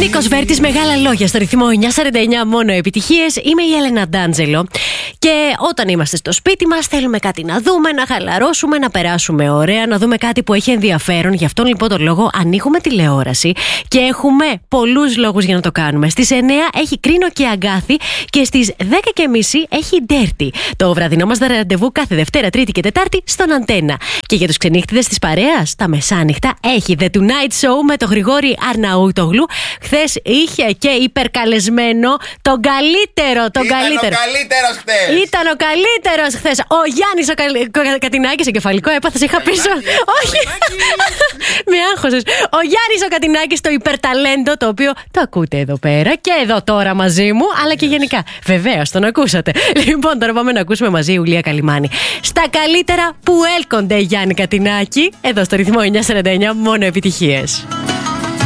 Νίκος Βέρτης, μεγάλα λόγια στο ρυθμό 949, μόνο επιτυχίες. Είμαι η Έλενα Ντάντζελο. Και όταν είμαστε στο σπίτι μας, θέλουμε κάτι να δούμε, να χαλαρώσουμε, να περάσουμε ωραία, να δούμε κάτι που έχει ενδιαφέρον. Γι' αυτόν λοιπόν τον λόγο ανοίγουμε τηλεόραση και έχουμε πολλούς λόγους για να το κάνουμε. Στις 9 έχει Κρίνο και Αγκάθι και στις 10.30 έχει Ντέρτι. Το βραδινό μας ραντεβού κάθε Δευτέρα, Τρίτη και Τετάρτη στον Αντένα. Και για τους ξενύχτιδες της παρέας, τα μεσάνυχτα έχει The Tonight Show με τον Γρηγόρη Αρναούτογλου. Χθες είχε και υπερκαλεσμένο τον καλύτερο. Ήταν ο καλύτερος χθες. Ο Γιάννης ο Κατινάκης, εγκεφαλικό έπαθες, είχα πίσω. Όχι, με άγχωσες. Ο Γιάννης ο Κατινάκης, το υπερταλέντο, το οποίο το ακούτε εδώ πέρα και εδώ τώρα μαζί μου, αλλά και γενικά. Βεβαίως, τον ακούσατε. Λοιπόν, τώρα πάμε να ακούσουμε μαζί Ιουλία Καλιμάνη. Στα καλύτερα που έλκονται, Γιάννη Κατινάκη, εδώ στο ρυθμό 949, μόνο επιτυχίες.